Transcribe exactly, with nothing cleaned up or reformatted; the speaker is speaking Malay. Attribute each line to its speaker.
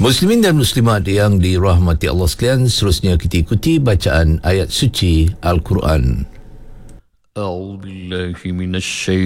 Speaker 1: Muslimin dan muslimat yang dirahmati Allah sekalian, seterusnya kita ikuti bacaan ayat suci Al-Quran.
Speaker 2: A'udzu billahi minasy